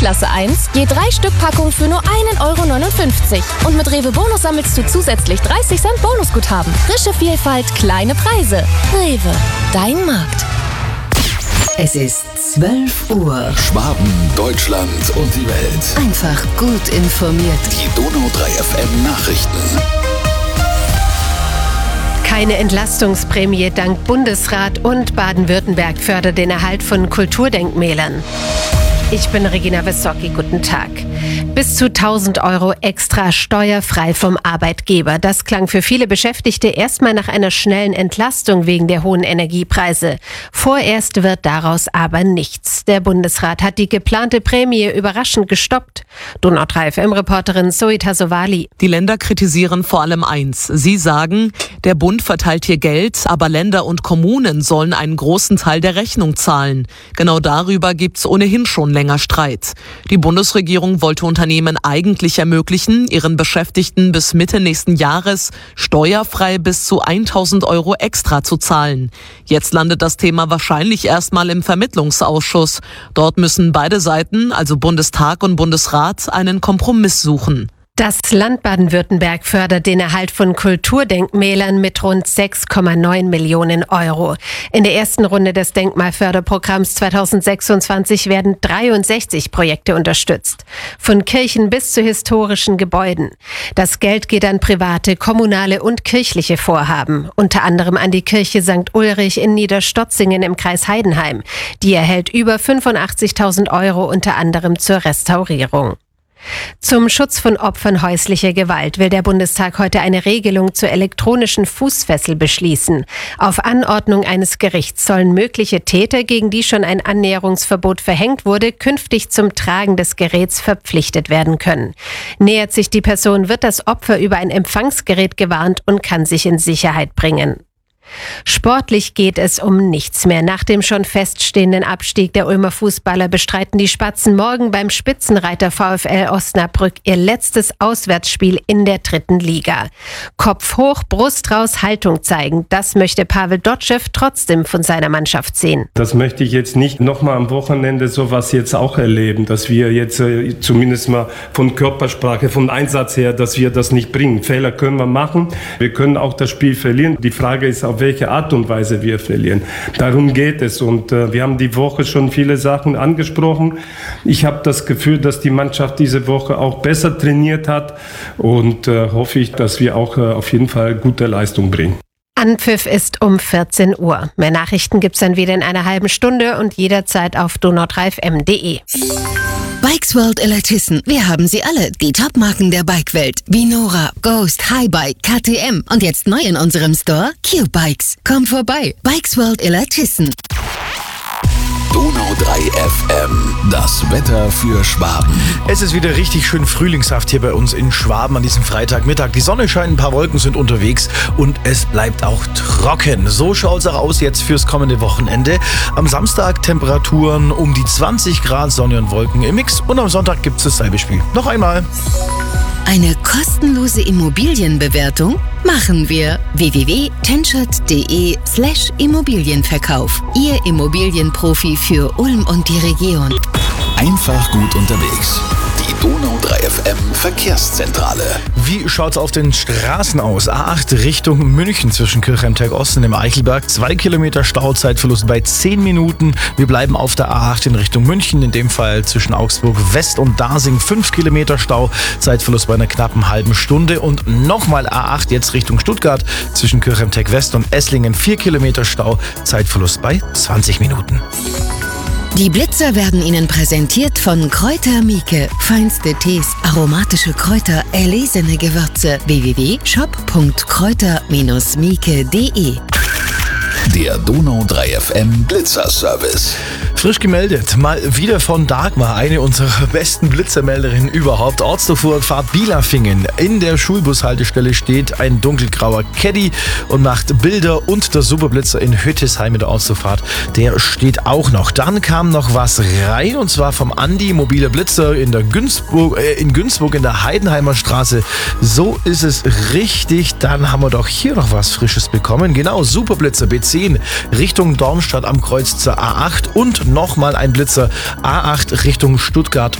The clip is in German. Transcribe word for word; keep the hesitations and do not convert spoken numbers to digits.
Klasse eins je drei Stück Packung für nur ein Euro neunundfünfzig. Und mit Rewe Bonus sammelst du zusätzlich dreißig Cent Bonusguthaben. Frische Vielfalt, kleine Preise. Rewe, dein Markt. Es ist zwölf Uhr. Schwaben, Deutschland und die Welt. Einfach gut informiert. Die Donau drei F M Nachrichten. Keine Entlastungsprämie dank Bundesrat und Baden-Württemberg fördert den Erhalt von Kulturdenkmälern. Ich bin Regina Wissocki, guten Tag. Bis zu tausend Euro extra steuerfrei vom Arbeitgeber. Das klang für viele Beschäftigte erstmal nach einer schnellen Entlastung wegen der hohen Energiepreise. Vorerst wird daraus aber nichts. Der Bundesrat hat die geplante Prämie überraschend gestoppt. Donau drei F M-Reporterin Zoe Tassovali. Die Länder kritisieren vor allem eins. Sie sagen, der Bund verteilt hier Geld, aber Länder und Kommunen sollen einen großen Teil der Rechnung zahlen. Genau darüber gibt's ohnehin schon länger Streit. Die Bundesregierung wollte Unternehmen eigentlich ermöglichen, ihren Beschäftigten bis Mitte nächsten Jahres steuerfrei bis zu tausend Euro extra zu zahlen. Jetzt landet das Thema wahrscheinlich erstmal im Vermittlungsausschuss. Dort müssen beide Seiten, also Bundestag und Bundesrat, einen Kompromiss suchen. Das Land Baden-Württemberg fördert den Erhalt von Kulturdenkmälern mit rund sechs Komma neun Millionen Euro. In der ersten Runde des Denkmalförderprogramms zweitausendsechsundzwanzig werden dreiundsechzig Projekte unterstützt. Von Kirchen bis zu historischen Gebäuden. Das Geld geht an private, kommunale und kirchliche Vorhaben. Unter anderem an die Kirche Sankt Ulrich in Niederstotzingen im Kreis Heidenheim. Die erhält über fünfundachtzigtausend Euro unter anderem zur Restaurierung. Zum Schutz von Opfern häuslicher Gewalt will der Bundestag heute eine Regelung zur elektronischen Fußfessel beschließen. Auf Anordnung eines Gerichts sollen mögliche Täter, gegen die schon ein Annäherungsverbot verhängt wurde, künftig zum Tragen des Geräts verpflichtet werden können. Nähert sich die Person, wird das Opfer über ein Empfangsgerät gewarnt und kann sich in Sicherheit bringen. Sportlich geht es um nichts mehr. Nach dem schon feststehenden Abstieg der Ulmer Fußballer bestreiten die Spatzen morgen beim Spitzenreiter VfL Osnabrück ihr letztes Auswärtsspiel in der dritten Liga. Kopf hoch, Brust raus, Haltung zeigen. Das möchte Pavel Dotschew trotzdem von seiner Mannschaft sehen. Das möchte ich jetzt nicht nochmal am Wochenende sowas jetzt auch erleben, dass wir jetzt äh, zumindest mal von Körpersprache, vom Einsatz her, dass wir das nicht bringen. Fehler können wir machen. Wir können auch das Spiel verlieren. Die Frage ist, auf welche Art und Weise wir verlieren. Darum geht es und äh, wir haben die Woche schon viele Sachen angesprochen. Ich habe das Gefühl, dass die Mannschaft diese Woche auch besser trainiert hat und äh, hoffe ich, dass wir auch äh, auf jeden Fall gute Leistung bringen. Anpfiff ist um vierzehn Uhr. Mehr Nachrichten gibt's dann wieder in einer halben Stunde und jederzeit auf donau drei f m punkt d e. Bikes World Illertissen. Wir haben sie alle. Die Top-Marken der Bikewelt. Wie Nora, Ghost, Highbike, K T M. Und jetzt neu in unserem Store, Q-Bikes. Komm vorbei. Bikes World Illertissen. Donau drei F M, das Wetter für Schwaben. Es ist wieder richtig schön frühlingshaft hier bei uns in Schwaben an diesem Freitagmittag. Die Sonne scheint, ein paar Wolken sind unterwegs und es bleibt auch trocken. So schaut es auch aus jetzt fürs kommende Wochenende. Am Samstag Temperaturen um die zwanzig Grad, Sonne und Wolken im Mix. Und am Sonntag gibt es dasselbe Spiel. Noch einmal. Eine kostenlose Immobilienbewertung machen wir. w w w punkt tenschert punkt d e slash Immobilienverkauf. Ihr Immobilienprofi für Ulm und die Region. Einfach gut unterwegs. Die Donau drei F M Verkehrszentrale. Wie schaut's auf den Straßen aus? A acht Richtung München zwischen Kirchheim-Teig-Ost und dem Eichelberg. Zwei Kilometer Stauzeitverlust bei zehn Minuten. Wir bleiben auf der A acht in Richtung München. In dem Fall zwischen Augsburg West und Dasing. Fünf Kilometer Stau. Zeitverlust bei einer knappen halben Stunde. Und nochmal A acht jetzt Richtung Stuttgart zwischen Kirchheim-Teig-West und Esslingen. Vier Kilometer Stau. Zeitverlust bei zwanzig Minuten. Die Blitzer werden Ihnen präsentiert von Kräuter Mieke. Feinste Tees, aromatische Kräuter, erlesene Gewürze. w w w punkt shop punkt kräuter Bindestrich mieke punkt d e. Der Donau drei F M Blitzerservice. Frisch gemeldet, mal wieder von Dagmar, eine unserer besten Blitzermelderinnen überhaupt. Ortsdurchfuhrfahrt Bielafingen. In der Schulbushaltestelle steht ein dunkelgrauer Caddy und macht Bilder, und der Superblitzer in Hüttesheim in der Ortsdurchfahrt, der steht auch noch. Dann kam noch was rein, und zwar vom Andi, mobiler Blitzer in der Günzburg, äh, in Günzburg in der Heidenheimer Straße. So ist es richtig. Dann haben wir doch hier noch was Frisches bekommen. Genau, Superblitzer B zehn Richtung Dornstadt am Kreuz zur A acht und nochmal ein Blitzer A acht Richtung Stuttgart